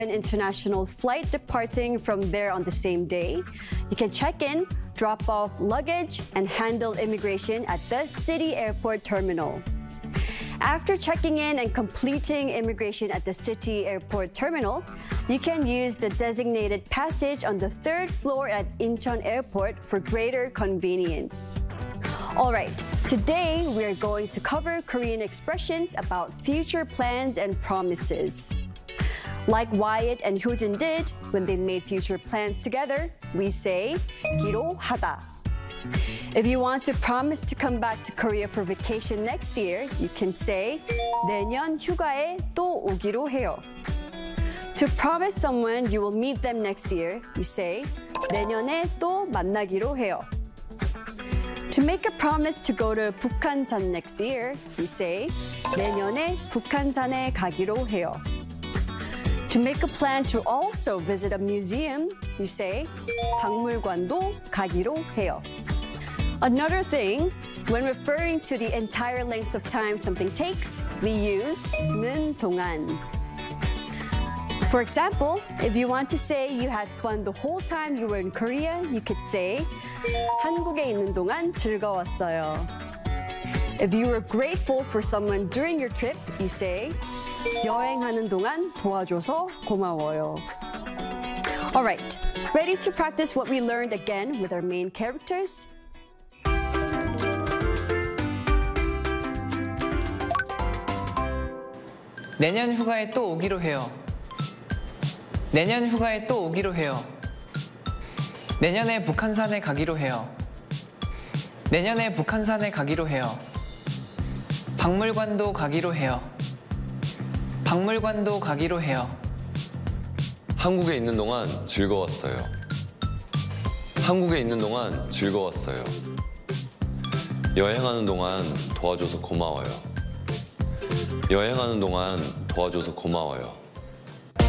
an international flight departing from there on the same day, you can check in, drop off luggage, and handle immigration at the City Airport Terminal. After checking in and completing immigration at the City Airport Terminal, you can use the designated passage on the 3rd floor at Incheon Airport for greater convenience. All right, today we are going to cover Korean expressions about future plans and promises. Like Wyatt and Hyojin did when they made future plans together, we say 기로하다. If you want to promise to come back to Korea for vacation next year, you can say 내년 휴가에 또 오기로 해요. To promise someone you will meet them next year, you say 내년에 또 만나기로 해요. To make a promise to go to 북한산 next year, you say 내년에 북한산에 가기로 해요. To make a plan to also visit a museum, you say 박물관도 가기로 해요. Another thing, when referring to the entire length of time something takes, we use 는 동안. For example, if you want to say you had fun the whole time you were in Korea, you could say 한국에 있는 동안 즐거웠어요. If you were grateful for someone during your trip, you say 여행하는 동안 도와줘서 고마워요. All right, ready to practice what we learned again with our main characters? 내년 휴가에 또 오기로 해요. 내년 휴가에 또 오기로 해요. 내년에 북한산에 가기로 해요. 내년에 북한산에 가기로 해요. 박물관도 가기로 해요. 박물관도 가기로 해요. 한국에 있는 동안 즐거웠어요. 한국에 있는 동안 즐거웠어요. 여행하는 동안 도와줘서 고마워요. 여행하는 동안 도와줘서 고마워요.